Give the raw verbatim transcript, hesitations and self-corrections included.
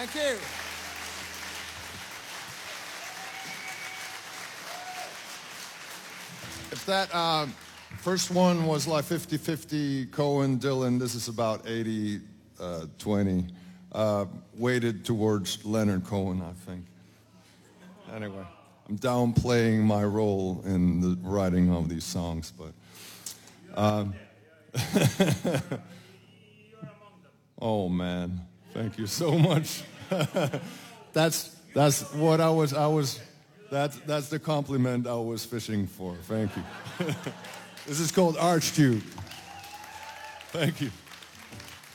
Thank you. If that uh, first one was like fifty-fifty Cohen, Dylan, this is about eighty twenty. Uh, weighted towards Leonard Cohen, I think. Anyway, I'm downplaying my role in the writing of these songs, but... Um, oh, man. Thank you so much. that's that's what I was... I was. That's, that's the compliment I was fishing for. Thank you. This is called Archtube. Thank you.